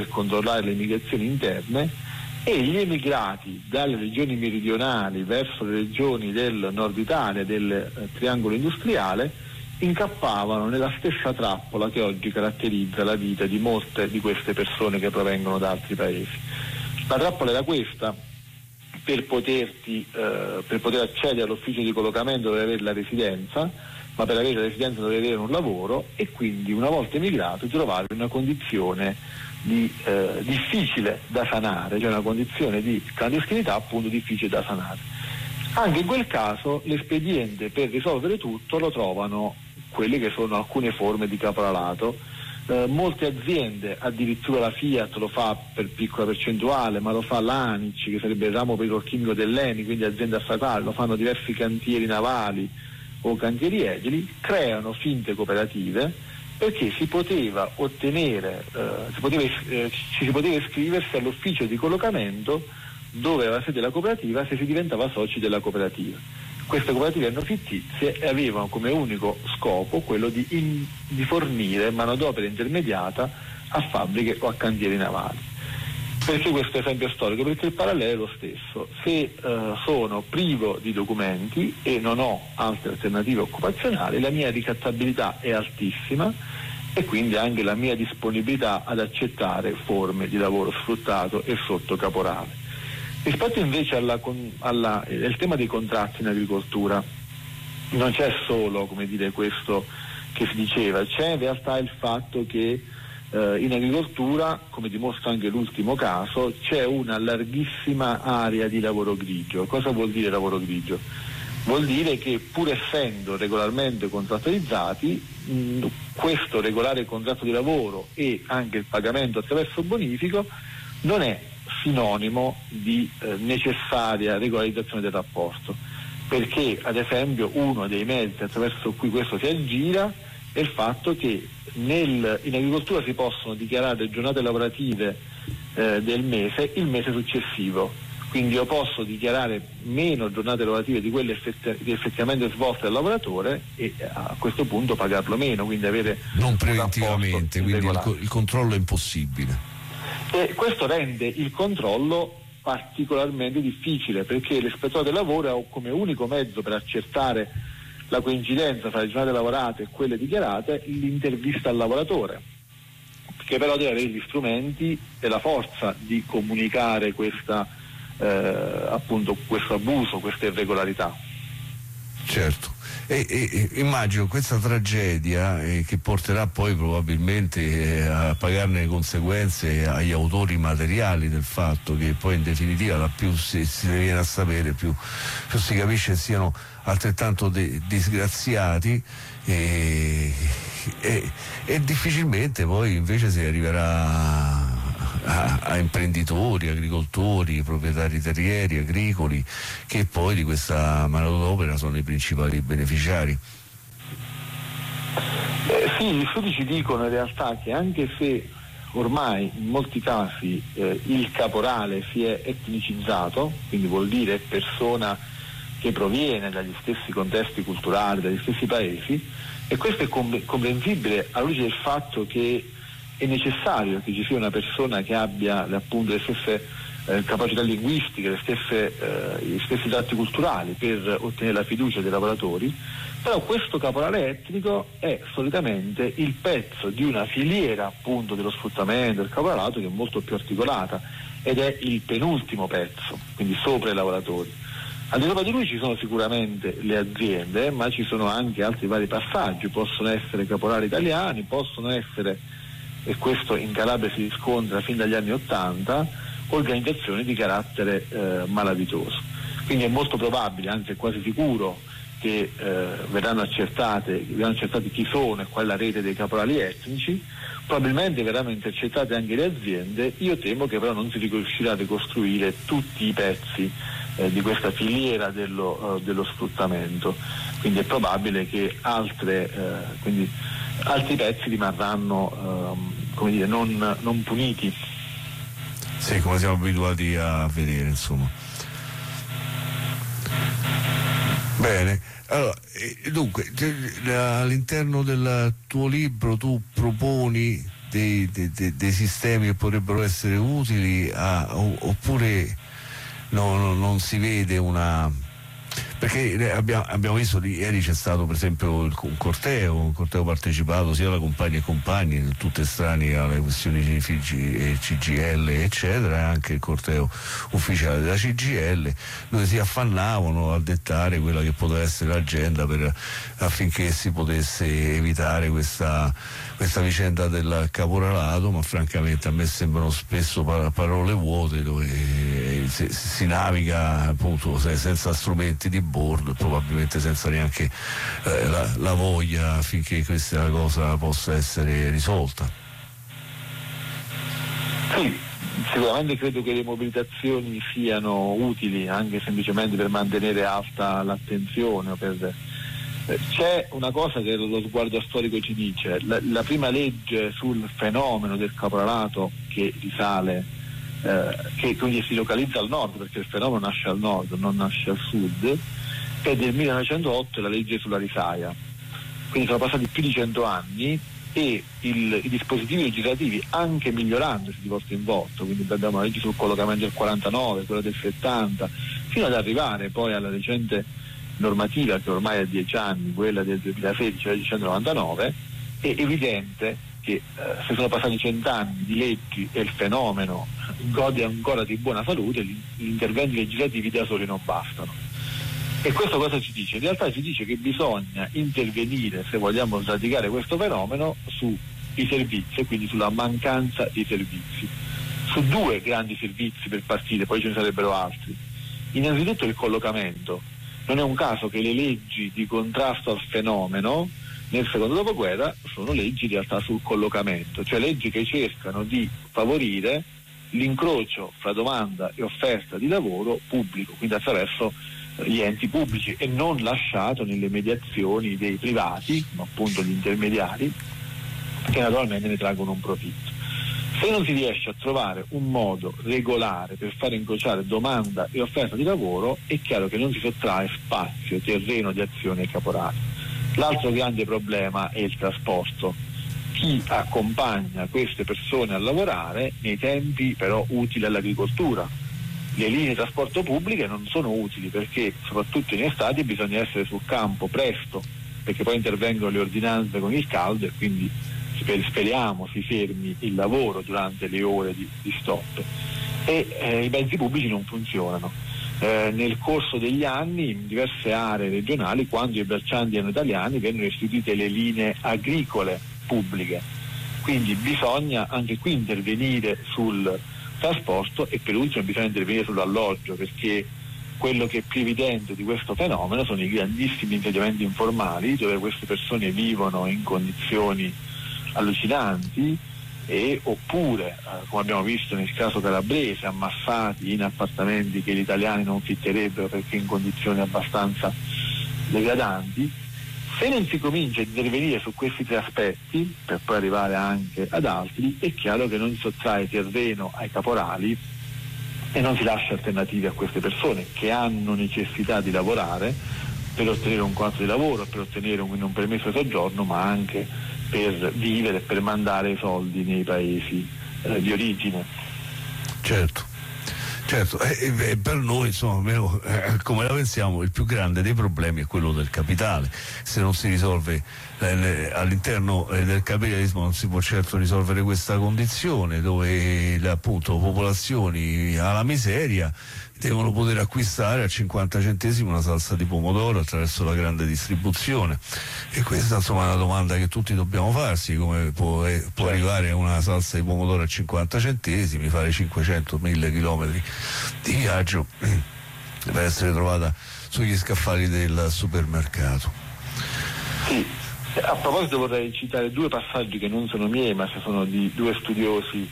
controllare le migrazioni interne, e gli emigrati dalle regioni meridionali verso le regioni del nord Italia, del triangolo industriale, incappavano nella stessa trappola che oggi caratterizza la vita di molte di queste persone che provengono da altri paesi. La trappola era questa: per poter accedere all'ufficio di collocamento dovevi avere la residenza, ma per avere la residenza dovevi avere un lavoro, e quindi una volta emigrato ti trovavi in una condizione difficile da sanare, cioè una condizione di clandestinità appunto difficile da sanare. Anche in quel caso l'espediente per risolvere tutto lo trovano quelle che sono alcune forme di caporalato. Molte aziende, addirittura la Fiat lo fa per piccola percentuale, ma lo fa l'ANIC, che sarebbe il ramo petrolchimico dell'ENI, quindi azienda statale, lo fanno diversi cantieri navali o cantieri edili, creano finte cooperative, perché si poteva ottenere, ci si poteva iscriversi all'ufficio di collocamento dove era la sede della cooperativa se si diventava soci della cooperativa. Queste cooperative erano fittizie e avevano come unico scopo quello di fornire manodopera intermediata a fabbriche o a cantieri navali. Perché questo esempio storico? Perché il parallelo è lo stesso. Se sono privo di documenti e non ho altre alternative occupazionali, la mia ricattabilità è altissima e quindi anche la mia disponibilità ad accettare forme di lavoro sfruttato e sotto caporale. Rispetto invece al tema dei contratti in agricoltura, non c'è solo, questo che si diceva, c'è in realtà il fatto che in agricoltura, come dimostra anche l'ultimo caso, c'è una larghissima area di lavoro grigio. Cosa vuol dire lavoro grigio? Vuol dire che pur essendo regolarmente contrattualizzati, questo regolare contratto di lavoro e anche il pagamento attraverso bonifico non è sinonimo di necessaria regolarizzazione del rapporto, perché ad esempio uno dei mezzi attraverso cui questo si aggira è il fatto che in agricoltura si possono dichiarare giornate lavorative del mese il mese successivo, quindi io posso dichiarare meno giornate lavorative di quelle effettivamente svolte dal lavoratore e a questo punto pagarlo meno, quindi avere non preventivamente, quindi il controllo è impossibile. E questo rende il controllo particolarmente difficile, perché l'ispettore del lavoro ha come unico mezzo per accertare la coincidenza tra le giornate lavorate e quelle dichiarate l'intervista al lavoratore, che però deve avere gli strumenti e la forza di comunicare questo abuso, questa irregolarità. Certo. E immagino questa tragedia che porterà poi probabilmente a pagarne le conseguenze agli autori materiali del fatto, che poi in definitiva più si viene a sapere più si capisce siano altrettanto disgraziati e difficilmente poi invece si arriverà a imprenditori, agricoltori, proprietari terrieri, agricoli, che poi di questa manodopera sono i principali beneficiari. Sì, gli studi ci dicono in realtà che anche se ormai in molti casi il caporale si è etnicizzato, quindi vuol dire persona che proviene dagli stessi contesti culturali, dagli stessi paesi, e questo è comprensibile alla luce del fatto che è necessario che ci sia una persona che abbia appunto le stesse capacità linguistiche, gli stessi tratti culturali per ottenere la fiducia dei lavoratori, però questo caporale etnico è solitamente il pezzo di una filiera appunto dello sfruttamento, del caporalato, che è molto più articolata ed è il penultimo pezzo, quindi sopra i lavoratori. Al di sopra di lui ci sono sicuramente le aziende, ma ci sono anche altri vari passaggi, possono essere caporali italiani, possono essere, e questo in Calabria si riscontra fin dagli anni '80, organizzazioni di carattere malavitoso. Quindi è molto probabile, anzi è quasi sicuro, che verranno accertati chi sono e qual è la rete dei caporali etnici, probabilmente verranno intercettate anche le aziende. Io temo che però non si riuscirà a ricostruire tutti i pezzi di questa filiera dello sfruttamento, quindi è probabile che altri pezzi rimarranno non puniti. Sì, come siamo abituati a vedere, insomma. Bene, allora, dunque all'interno del tuo libro tu proponi dei sistemi che potrebbero essere utili oppure non si vede una... Perché abbiamo visto ieri c'è stato per esempio un corteo partecipato sia da compagni e compagni, tutte estranee alle questioni di CGL eccetera, e anche il corteo ufficiale della CGL, dove si affannavano a dettare quella che poteva essere l'agenda affinché si potesse evitare questa vicenda del caporalato, ma francamente a me sembrano spesso parole vuote, dove si naviga appunto senza strumenti di bordo, probabilmente senza neanche la voglia affinché questa cosa possa essere risolta. Sì, sicuramente credo che le mobilitazioni siano utili anche semplicemente per mantenere alta l'attenzione. C'è una cosa che lo sguardo storico ci dice: la prima legge sul fenomeno del caporalato, che risale che quindi si localizza al nord, perché il fenomeno nasce al nord, non nasce al sud, è del 1908, la legge sulla risaia. Quindi sono passati più di 100 anni e i dispositivi legislativi, anche migliorandosi di volta in volta, quindi abbiamo la legge sul collocamento del 49, quella del 70, fino ad arrivare poi alla recente normativa che ormai ha 10 anni, quella del 2016, la legge 199, è evidente che se sono passati 100 anni di leggi e il fenomeno gode ancora di buona salute, gli interventi legislativi da soli non bastano. E questo cosa ci dice? In realtà ci dice che bisogna intervenire, se vogliamo sradicare questo fenomeno, sui servizi e quindi sulla mancanza di servizi, su due grandi servizi per partire, poi ce ne sarebbero altri. Innanzitutto il collocamento. Non è un caso che le leggi di contrasto al fenomeno nel secondo dopoguerra sono leggi in realtà sul collocamento, cioè leggi che cercano di favorire l'incrocio fra domanda e offerta di lavoro pubblico, quindi attraverso gli enti pubblici, e non lasciato nelle mediazioni dei privati, appunto gli intermediari, che naturalmente ne traggono un profitto. Se non si riesce a trovare un modo regolare per far incrociare domanda e offerta di lavoro, è chiaro che non si sottrae spazio, terreno di azione ai caporali. L'altro grande problema è il trasporto. Chi accompagna queste persone a lavorare nei tempi però utili all'agricoltura? Le linee di trasporto pubbliche non sono utili, perché soprattutto in estate bisogna essere sul campo presto, perché poi intervengono le ordinanze con il caldo e quindi speriamo si fermi il lavoro durante le ore di stop. E i mezzi pubblici non funzionano. Nel corso degli anni in diverse aree regionali, quando i braccianti erano italiani, vennero istituite le linee agricole pubbliche, quindi bisogna anche qui intervenire sul trasporto e per ultimo bisogna intervenire sull'alloggio, perché quello che è più evidente di questo fenomeno sono i grandissimi insediamenti informali, dove queste persone vivono in condizioni allucinanti, oppure come abbiamo visto nel caso calabrese, ammassati in appartamenti che gli italiani non fitterebbero perché in condizioni abbastanza degradanti. Se non si comincia a intervenire su questi tre aspetti, per poi arrivare anche ad altri, è chiaro che non si sottrae terreno ai caporali e non si lascia alternative a queste persone che hanno necessità di lavorare per ottenere un contratto di lavoro, per ottenere un permesso di soggiorno, ma anche per vivere, per mandare i soldi nei paesi di origine. Certo. Per noi, insomma, almeno come la pensiamo, il più grande dei problemi è quello del capitale. Se non si risolve all'interno del capitalismo non si può certo risolvere questa condizione, dove appunto popolazioni alla miseria devono poter acquistare a 50 centesimi una salsa di pomodoro attraverso la grande distribuzione, e questa insomma è una domanda che tutti dobbiamo farsi: come può arrivare una salsa di pomodoro a 50 centesimi, fare 500.000 chilometri di viaggio per essere trovata sugli scaffali del supermercato. Sì, a proposito vorrei citare due passaggi che non sono miei ma sono di due studiosi.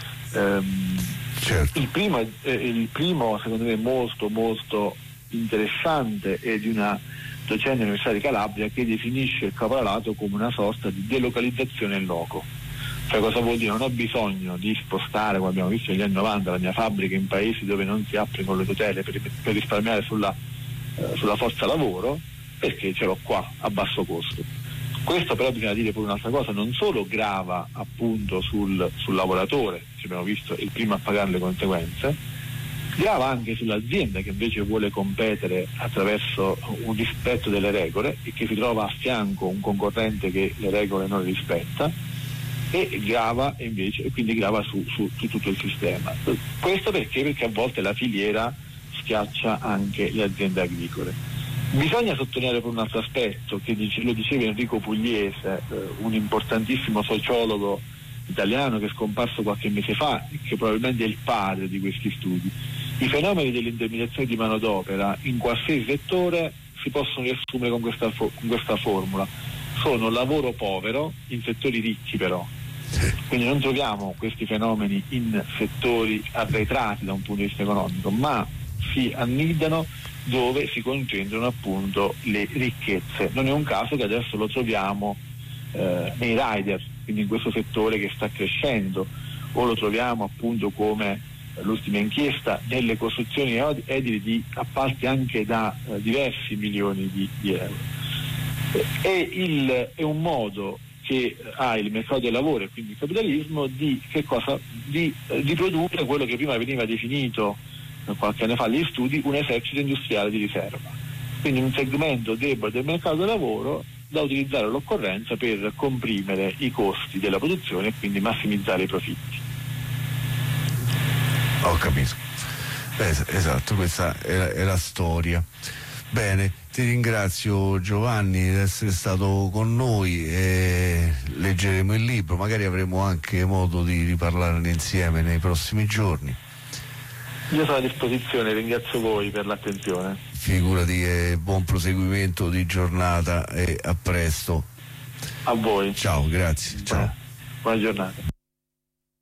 Certo. Il primo secondo me molto molto interessante è di una docente dell'Università di Calabria che definisce il caporalato come una sorta di delocalizzazione in loco. Cioè, cosa vuol dire? Non ho bisogno di spostare, come abbiamo visto negli anni 90, la mia fabbrica in paesi dove non si applicano le tutele per risparmiare sulla forza lavoro, perché ce l'ho qua a basso costo. Questo però bisogna dire pure un'altra cosa, non solo grava appunto sul lavoratore, che abbiamo visto è il primo a pagare le conseguenze, grava anche sull'azienda che invece vuole competere attraverso un rispetto delle regole e che si trova a fianco un concorrente che le regole non le rispetta, e grava invece, e quindi grava su tutto il sistema. Questo perché a volte la filiera schiaccia anche le aziende agricole. Bisogna sottolineare per un altro aspetto, che lo diceva Enrico Pugliese, un importantissimo sociologo italiano che è scomparso qualche mese fa e che probabilmente è il padre di questi studi. I fenomeni dell'intermediazione di manodopera in qualsiasi settore si possono riassumere con questa formula: sono lavoro povero in settori ricchi però. Quindi non troviamo questi fenomeni in settori arretrati da un punto di vista economico, ma si annidano dove si concentrano appunto le ricchezze. Non è un caso che adesso lo troviamo nei rider, quindi in questo settore che sta crescendo, o lo troviamo appunto come l'ultima inchiesta nelle costruzioni edili di appalti anche da diversi milioni di euro. È un modo che ha il mercato del lavoro e quindi il capitalismo di produrre quello che prima veniva definito qualche anno fa negli studi un esercito industriale di riserva, quindi un segmento debole del mercato del lavoro da utilizzare all'occorrenza per comprimere i costi della produzione e quindi massimizzare i profitti. Ho capito. Esatto, questa è la storia. Bene, ti ringrazio Giovanni di essere stato con noi, leggeremo il libro, magari avremo anche modo di riparlarne insieme nei prossimi giorni. Io sono a disposizione, ringrazio voi per l'attenzione. Figurati, buon proseguimento di giornata e a presto. A voi. Ciao, grazie. Ciao. Buona giornata.